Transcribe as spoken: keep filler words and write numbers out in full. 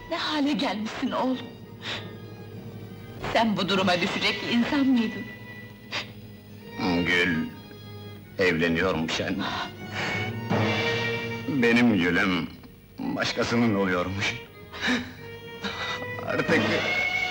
Ne hale gelmişsin oğlum? Sen bu duruma düşecek insan mıydın? Gül... evleniyormuş anne. Benim Gül'üm... başkasının oluyormuş. Artık...